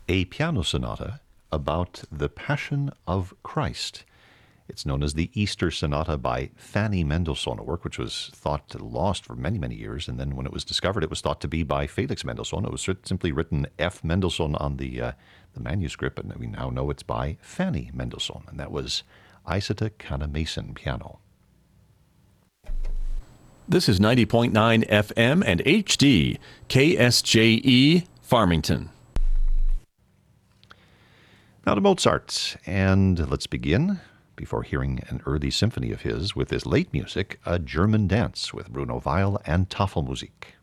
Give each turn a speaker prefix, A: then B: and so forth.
A: a piano sonata about the Passion of Christ. It's known as the Easter Sonata by Fanny Mendelssohn, a work which was thought lost for many, many years. And then when it was discovered, it was thought to be by Felix Mendelssohn. It was simply written F. Mendelssohn on the manuscript, and we now know it's by Fanny Mendelssohn. And that was Isata Kana-Mason piano.
B: This is 90.9 FM and HD, KSJE, Farmington.
A: Now to Mozart, and let's begin, before hearing an early symphony of his, with his late music, A German Dance with Bruno Weil and Tafelmusik.